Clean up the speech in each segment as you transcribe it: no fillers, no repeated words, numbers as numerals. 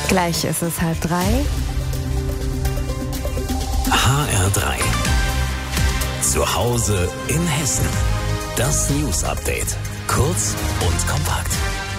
Gleich ist es 2:30. HR3. Zu Hause in Hessen. Das News-Update. Kurz und kompakt.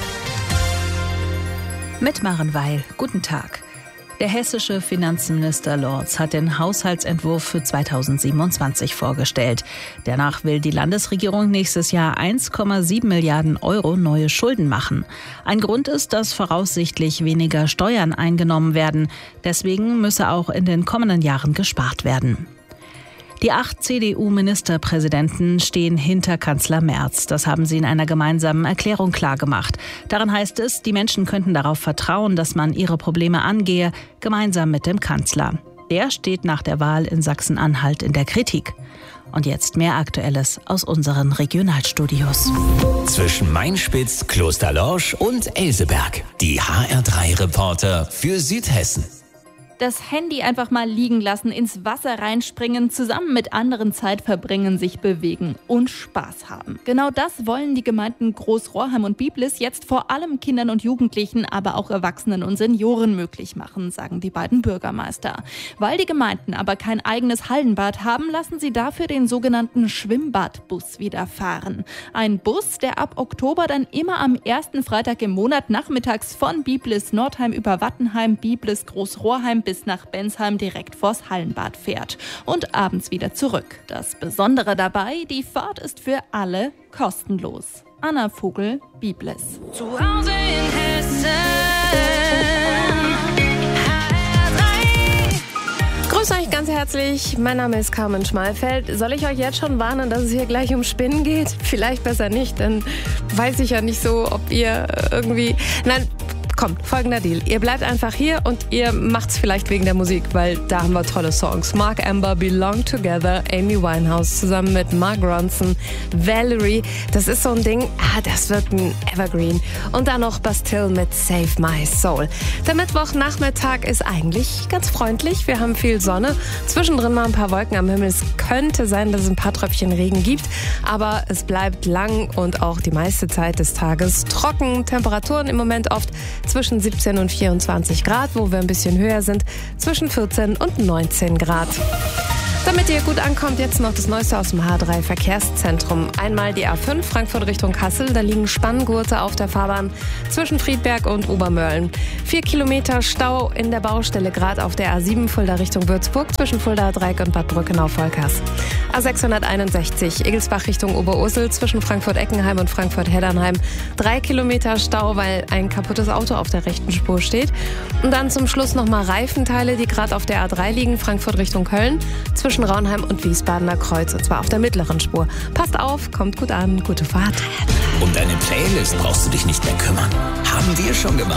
Mit Maren Weil. Guten Tag. Der hessische Finanzminister Lorz hat den Haushaltsentwurf für 2027 vorgestellt. Danach will die Landesregierung nächstes Jahr 1,7 Milliarden Euro neue Schulden machen. Ein Grund ist, dass voraussichtlich weniger Steuern eingenommen werden. Deswegen müsse auch in den kommenden Jahren gespart werden. Die 8 CDU-Ministerpräsidenten stehen hinter Kanzler Merz. Das haben sie in einer gemeinsamen Erklärung klargemacht. Darin heißt es, die Menschen könnten darauf vertrauen, dass man ihre Probleme angehe, gemeinsam mit dem Kanzler. Der steht nach der Wahl in Sachsen-Anhalt in der Kritik. Und jetzt mehr Aktuelles aus unseren Regionalstudios. Zwischen Mainspitz, Klosterlorsch und Elseberg. Die HR3-Reporter für Südhessen. Das Handy einfach mal liegen lassen, ins Wasser reinspringen, zusammen mit anderen Zeit verbringen, sich bewegen und Spaß haben. Genau das wollen die Gemeinden Groß-Rohrheim und Biblis jetzt vor allem Kindern und Jugendlichen, aber auch Erwachsenen und Senioren möglich machen, sagen die beiden Bürgermeister. Weil die Gemeinden aber kein eigenes Hallenbad haben, lassen sie dafür den sogenannten Schwimmbadbus wieder fahren. Ein Bus, der ab Oktober dann immer am ersten Freitag im Monat nachmittags von Biblis Nordheim über Wattenheim, Biblis Groß-Rohrheim bis nach Bensheim direkt vors Hallenbad fährt und abends wieder zurück. Das Besondere dabei, die Fahrt ist für alle kostenlos. Anna Vogel, Biblis. Zu Hause in Hessen. Grüß euch ganz herzlich, mein Name ist Carmen Schmalfeld. Soll ich euch jetzt schon warnen, dass es hier gleich um Spinnen geht? Vielleicht besser nicht, dann weiß ich ja nicht so, ob ihr irgendwie... Nein, kommt, folgender Deal. Ihr bleibt einfach hier und ihr macht's vielleicht wegen der Musik, weil da haben wir tolle Songs. Mark Amber, Belong Together, Amy Winehouse zusammen mit Mark Ronson, Valerie. Das ist so ein Ding, das wird ein Evergreen. Und dann noch Bastille mit Save My Soul. Der Mittwochnachmittag ist eigentlich ganz freundlich. Wir haben viel Sonne, zwischendrin mal ein paar Wolken am Himmel. Es könnte sein, dass es ein paar Tröpfchen Regen gibt, aber es bleibt lang und auch die meiste Zeit des Tages trocken. Temperaturen im Moment oft zwischen 17 und 24 Grad, wo wir ein bisschen höher sind, zwischen 14 und 19 Grad. Damit ihr gut ankommt, jetzt noch das Neueste aus dem H3 Verkehrszentrum. Einmal die A5 Frankfurt Richtung Kassel, da liegen Spanngurte auf der Fahrbahn zwischen Friedberg und Obermörlen. 4 Kilometer Stau in der Baustelle, gerade auf der A7 Fulda Richtung Würzburg zwischen Fulda Dreieck und Bad Brückenau-Volkers. A661 Egelsbach Richtung Oberursel zwischen Frankfurt-Eckenheim und Frankfurt-Heddernheim. 3 Kilometer Stau, weil ein kaputtes Auto auf der rechten Spur steht. Und dann zum Schluss nochmal Reifenteile, die gerade auf der A3 liegen, Frankfurt Richtung Köln, zwischen Raunheim und Wiesbadener Kreuz, und zwar auf der mittleren Spur. Passt auf, kommt gut an, gute Fahrt. Um deine Playlist brauchst du dich nicht mehr kümmern. Haben wir schon gemacht.